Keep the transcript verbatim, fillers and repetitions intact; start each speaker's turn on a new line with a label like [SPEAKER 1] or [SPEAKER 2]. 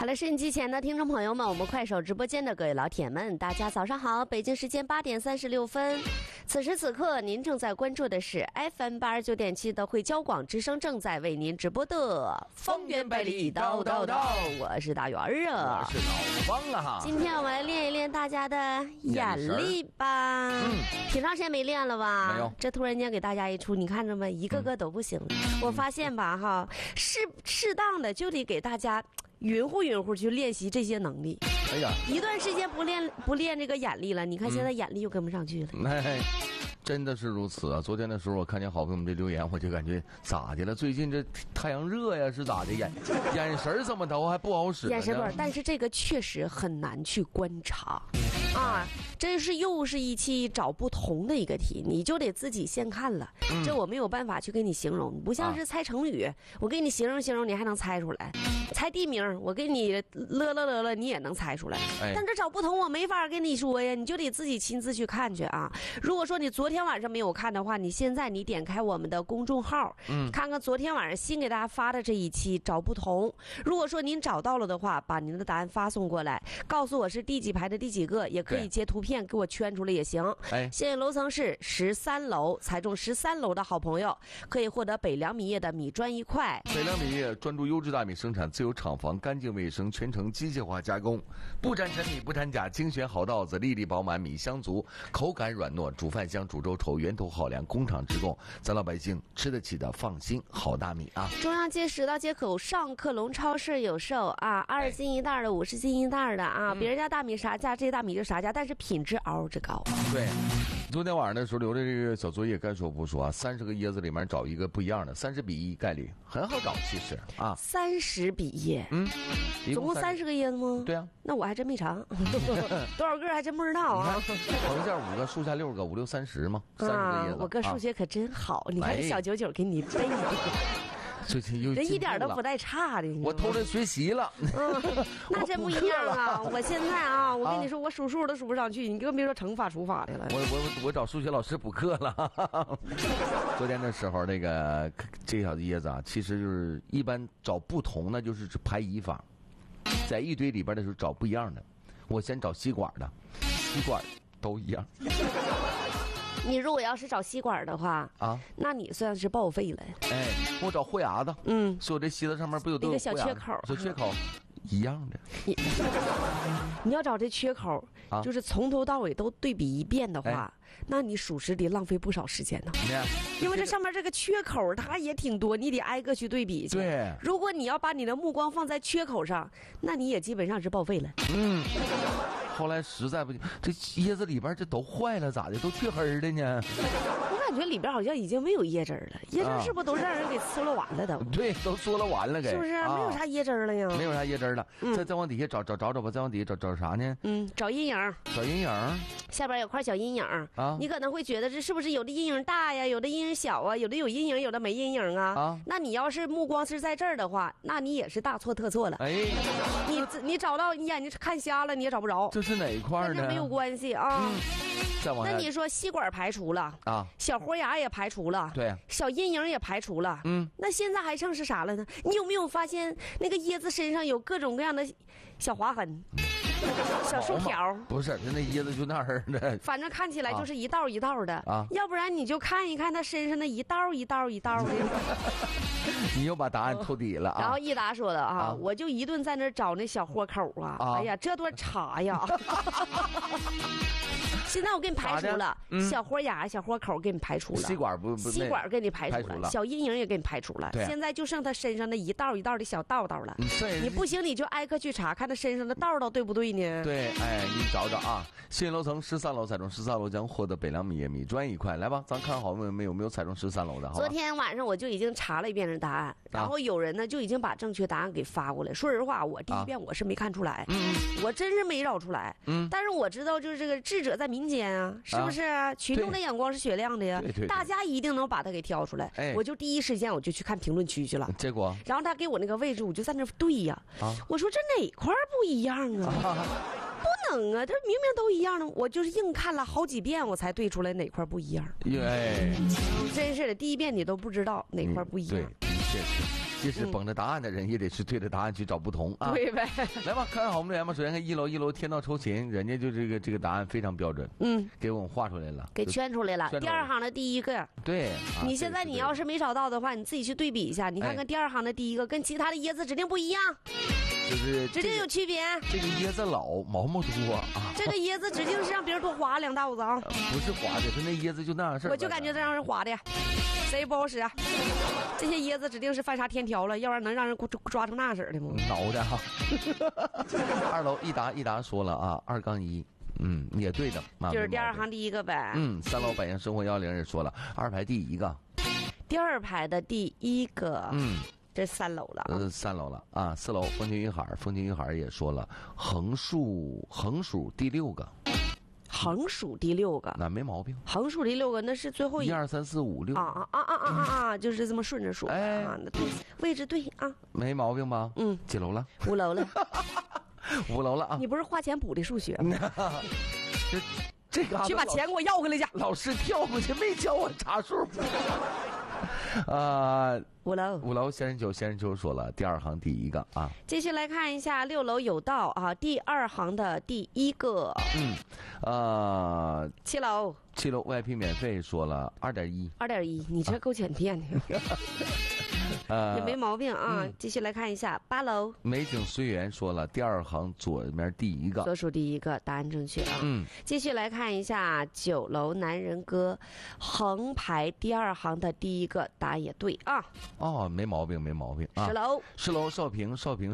[SPEAKER 1] 好了，收音机前的听众朋友们，我们快手直播间的各位老铁们，大家早上好！北京时间八点三十六分，此时此刻您正在关注的是 F M 八十九点七的汇交广之声正在为您直播的方圆百里叨叨叨，我是大圆儿啊，
[SPEAKER 2] 我是老方啊哈。
[SPEAKER 1] 今天我们来练一练大家的眼力吧。嗯，挺长时间没练了吧？
[SPEAKER 2] 没有。
[SPEAKER 1] 这突然间给大家一出，你看着没？一个个都不行。嗯、我发现吧哈，适适当的就得给大家匀乎匀乎去练习这些能力。
[SPEAKER 2] 哎呀，
[SPEAKER 1] 一段时间不练不练这个眼力了，你看现在眼力又跟不上去了。
[SPEAKER 2] 嗯哎，真的是如此啊！昨天的时候我看见好朋友们这留言，我就感觉咋的了？最近这太阳热呀，是咋的？眼眼神怎么都还不好使？
[SPEAKER 1] 眼神不是，但是这个确实很难去观察。啊，这是又是一期找不同的一个题，你就得自己先看了。嗯、这我没有办法去给你形容，不像是猜成语，啊、我给你形容形容，你还能猜出来。猜地名，我给你乐乐乐乐，你也能猜出来。哎、但这找不同，我没法跟你说呀，你就得自己亲自去看去啊。如果说你昨天晚上没有看的话，你现在你点开我们的公众号，嗯，看看昨天晚上新给大家发的这一期找不同。如果说您找到了的话，把您的答案发送过来，告诉我是第几排的第几个，也可以截图片给我圈出来也行。哎，现在楼层是十三楼，猜中十三楼的好朋友可以获得北凉米业的米砖一块。
[SPEAKER 2] 北凉米业专注优质大米生产，自有厂房，干净卫生，全程机械化加工，不沾陈米不掺假，精选好稻子，粒粒饱满，米香足，口感软糯，煮饭香，煮粥稠，源头好粮，工厂直供，咱老百姓吃得起的，放心好大米啊！
[SPEAKER 1] 中央街十道街口上客隆超市有售啊，二十斤一袋的，五十斤一袋的啊，嗯、别人家大米啥价，这大米就啥价，但是品质嗷之高。
[SPEAKER 2] 对，昨天晚上的时候留的这个小作业，该说不说啊，三十个椰子里面找一个不一样的，三十比一概率很好找，其实啊，
[SPEAKER 1] 三十比一，嗯，总共三十个椰子吗？
[SPEAKER 2] 对啊，
[SPEAKER 1] 那我还真没尝，多少个还真不知道啊。
[SPEAKER 2] 横线五个，竖下六个，五六三十嘛，三十个椰子。
[SPEAKER 1] 啊、我哥数学可真好，啊、你看这小九九给你背的。
[SPEAKER 2] 最近又
[SPEAKER 1] 人一点都不带差的，
[SPEAKER 2] 我偷着学习了。
[SPEAKER 1] 嗯，那真不一样啊！我现在啊，我跟你说，我数数都数不上去，你更别说乘法除法的了。
[SPEAKER 2] 我我我找数学老师补课了。昨天的时候，那个这小椰子啊，其实就是一般找不同的，就是排遗法，在一堆里边的时候找不一样的。我先找吸管的，吸管都一样。
[SPEAKER 1] 你如果要是找吸管的话啊，那你算是报废了。
[SPEAKER 2] 哎，我找豁牙子，嗯，所以我这吸子上面不有都有
[SPEAKER 1] 一个小缺口，
[SPEAKER 2] 小缺口一样的。
[SPEAKER 1] 你你要找这缺口，啊、就是从头到尾都对比一遍的话，哎、那你属实得浪费不少时间呢。因为这上面这个缺口它也挺多，你得挨个去对比去。
[SPEAKER 2] 对，
[SPEAKER 1] 如果你要把你的目光放在缺口上，那你也基本上是报废了。
[SPEAKER 2] 嗯。后来实在不行，这椰子里边这都坏了，咋的？都缺黑的呢？
[SPEAKER 1] 我感觉里边好像已经没有椰汁了，椰汁是不是都让人给搓了完了的？
[SPEAKER 2] 对，都搓了完了，给
[SPEAKER 1] 是不是？啊、没有啥椰汁了呀？
[SPEAKER 2] 没有啥椰汁了。嗯、再再往底下找找找找吧，再往底下找找啥呢？
[SPEAKER 1] 嗯，找阴影。
[SPEAKER 2] 找阴影。
[SPEAKER 1] 下边有块小阴影啊，你可能会觉得这是不是有的阴影大呀，有的阴影小啊，有的有阴影，有的没阴影啊？啊，那你要是目光是在这儿的话，那你也是大错特错了。哎，你你找到你眼睛看瞎了，你也找不着。
[SPEAKER 2] 这是哪一块呢？
[SPEAKER 1] 跟这没有关系啊。嗯，
[SPEAKER 2] 再往下。
[SPEAKER 1] 那你说吸管排除了啊，小豁牙也排除了，
[SPEAKER 2] 对，
[SPEAKER 1] 小阴影也排除了。嗯，那现在还剩是啥了呢？你有没有发现那个椰子身上有各种各样的小划痕？小竖条
[SPEAKER 2] 不是，那椰子就那儿的，
[SPEAKER 1] 反正看起来就是一道一道的啊。要不然你就看一看他身上那一道一道一道的。
[SPEAKER 2] 你又把答案透底了啊！
[SPEAKER 1] 然后一达说的啊，啊我就一顿在那找那小豁口啊，啊哎呀，这多茶呀！现在我给你排除了，嗯、小豁牙、小豁口给你排除了，
[SPEAKER 2] 吸管不不，
[SPEAKER 1] 吸管给你排除 了, 排除了，小阴影也给你排除了。对、啊，现在就剩他身上那一道一道的小道道了。你不行，你就挨个去查，看他身上的道道对不对呢？
[SPEAKER 2] 对，哎，你找找啊！新楼层十三楼猜中十三楼将获得北凉米业米砖一块，来吧，咱看好没有没有没有猜中十三楼的。
[SPEAKER 1] 昨天晚上我就已经查了一遍这答案，然后有人呢就已经把正确答案给发过来。说实话，我第一遍我是没看出来，嗯、我真是没找出来。嗯，但是我知道，就是这个智者在民间啊，是不是、啊？群众的眼光是雪亮的呀，对对对，大家一定能把它给挑出来。哎，我就第一时间我就去看评论区去了。
[SPEAKER 2] 结果，
[SPEAKER 1] 然后他给我那个位置，我就在那对呀。啊，我说这哪块不一样啊？啊不能啊，这明明都一样的，我就是硬看了好几遍，我才对出来哪块不一样。
[SPEAKER 2] 哎，
[SPEAKER 1] 真是的，第一遍你都不知道哪块不一样。
[SPEAKER 2] 对，确实。 即使绷着答案的人，也得是对着答案去找不同啊。
[SPEAKER 1] 对呗。
[SPEAKER 2] 来吧，看好我们留言吧。首先看一楼，一楼天道酬勤，人家就这个这个答案非常标准，
[SPEAKER 1] 嗯，
[SPEAKER 2] 给我们画出来了，
[SPEAKER 1] 给圈出来了。
[SPEAKER 2] 圈出来了
[SPEAKER 1] 第二行的第一个，
[SPEAKER 2] 对。啊、
[SPEAKER 1] 你现在你要是没找到的话，你自己去对比一下，你看看第二行的第一个跟其他的椰子指定不一样，
[SPEAKER 2] 就是
[SPEAKER 1] 指定有区别。
[SPEAKER 2] 这个椰子老毛毛多啊，
[SPEAKER 1] 这个椰子指定是让别人多划两道子啊。
[SPEAKER 2] 不是滑的，他那椰子就那样事儿。
[SPEAKER 1] 我就感觉这样是滑的，谁也不好使啊。这些椰子指定是犯啥天条了，要不然能让人抓成那式的吗？
[SPEAKER 2] 挠的哈。二楼一达一达说了啊，二杠一。嗯，也对的，
[SPEAKER 1] 就是第二行第一个呗。
[SPEAKER 2] 嗯，三楼百姓生活幺零也说了，二排第一个，
[SPEAKER 1] 第二排的第一个，
[SPEAKER 2] 嗯，
[SPEAKER 1] 这三楼了，
[SPEAKER 2] 呃，三楼了啊，四楼风轻云海，风轻云海也说了，横竖横数第六个，
[SPEAKER 1] 横数第六个，
[SPEAKER 2] 那没毛病，
[SPEAKER 1] 横数第六个那是最后一，
[SPEAKER 2] 一二三四五六
[SPEAKER 1] 啊啊啊啊啊啊啊，就是这么顺着数，哎，啊，那对，位置对啊，
[SPEAKER 2] 没毛病吧？
[SPEAKER 1] 嗯，
[SPEAKER 2] 几楼了？
[SPEAKER 1] 五楼了。
[SPEAKER 2] 五楼了啊！
[SPEAKER 1] 你不是花钱补的数学吗？
[SPEAKER 2] 这这个
[SPEAKER 1] 去把钱给我要回来去。
[SPEAKER 2] 老师跳过去没教我查数。啊，
[SPEAKER 1] 五楼，
[SPEAKER 2] 五楼仙人球，仙人球说了，第二行第一个啊。
[SPEAKER 1] 继续来看一下六楼有道啊，第二行的第一个。
[SPEAKER 2] 嗯，呃，
[SPEAKER 1] 七楼，
[SPEAKER 2] 七楼 Y P 免费说了二点一，
[SPEAKER 1] 二点一，你这够简便的。
[SPEAKER 2] 呃，
[SPEAKER 1] 也没毛病啊。
[SPEAKER 2] 嗯、
[SPEAKER 1] 继续来看一下八楼，
[SPEAKER 2] 美景随缘说了第二行左面第一个，
[SPEAKER 1] 左数第一个，答案正确啊。
[SPEAKER 2] 嗯，
[SPEAKER 1] 继续来看一下九楼男人歌，横排第二行的第一个，答案也对啊。
[SPEAKER 2] 哦，没毛病，没毛病啊。
[SPEAKER 1] 十楼，
[SPEAKER 2] 十楼少平，少平。